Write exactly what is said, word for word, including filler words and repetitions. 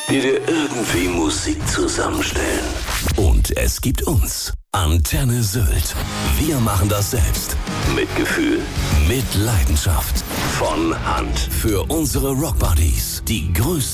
die dir irgendwie Musik zusammenstellen. Und es gibt uns. Antenne Sylt. Wir machen das selbst. Mit Gefühl, Mit Leidenschaft. von Hand. Für unsere Rockbuddies. Die größten